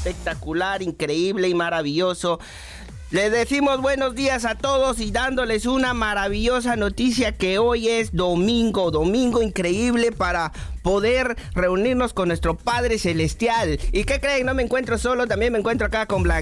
espectacular, increíble y maravilloso. Les decimos buenos días a todos y dándoles una maravillosa noticia que hoy es domingo increíble para poder reunirnos con nuestro Padre Celestial. ¿Y qué creen? No me encuentro solo, también me encuentro acá con Blanca.